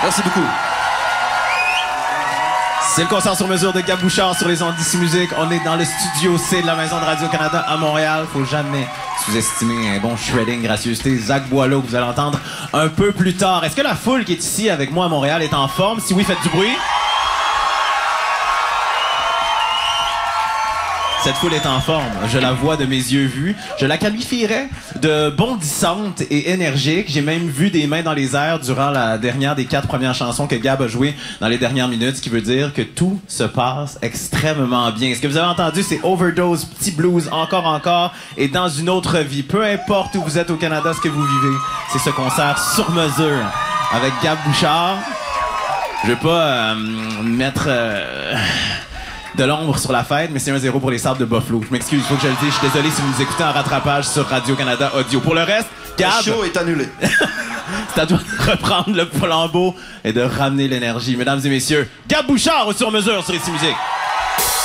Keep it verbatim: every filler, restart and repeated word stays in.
Merci beaucoup. C'est le concert sur mesure de Gab Bouchard sur les ondes d'Ici Musique. On est dans le studio C de la Maison de Radio-Canada à Montréal. Faut jamais sous-estimer un bon shredding, gracieuseté. Zach Boileau, que vous allez entendre un peu plus tard. Est-ce que la foule qui est ici avec moi à Montréal est en forme? Si oui, faites du bruit. Cette foule est en forme, je la vois de mes yeux vus. Je la qualifierais de bondissante et énergique. J'ai même vu des mains dans les airs durant la dernière des quatre premières chansons que Gab a jouées dans les dernières minutes, ce qui veut dire que tout se passe extrêmement bien. Ce que vous avez entendu, c'est Overdose, Petit Blues, Encore Encore et Dans une autre vie. Peu importe où vous êtes au Canada, ce que vous vivez, c'est ce concert sur mesure avec Gab Bouchard. Je vais pas euh, mettre... Euh... de l'ombre sur la fête, mais c'est un zéro pour les Sables de Buffalo. Je m'excuse, il faut que je le dise. Je suis désolé si vous nous écoutez en rattrapage sur Radio-Canada Audio. Pour le reste, Gab... Le show est annulé. C'est à toi de reprendre le flambeau et de ramener l'énergie. Mesdames et messieurs, Gab Bouchard au sur mesure sur Ici Musique.